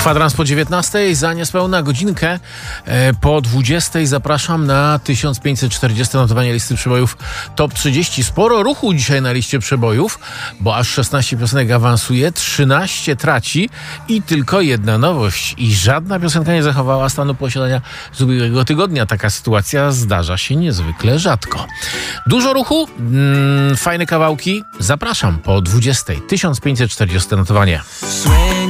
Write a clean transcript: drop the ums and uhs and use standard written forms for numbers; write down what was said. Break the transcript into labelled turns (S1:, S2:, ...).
S1: Kwadrans po 19, za niespełna godzinkę po 20 zapraszam na 1540 notowanie listy przebojów Top 30. Sporo ruchu dzisiaj na liście przebojów, bo aż 16 piosenek awansuje, 13 traci i tylko jedna nowość. I żadna piosenka nie zachowała stanu posiadania z ubiegłego tygodnia. Taka sytuacja zdarza się niezwykle rzadko. Dużo ruchu, fajne kawałki. Zapraszam po 20. 1540 notowanie.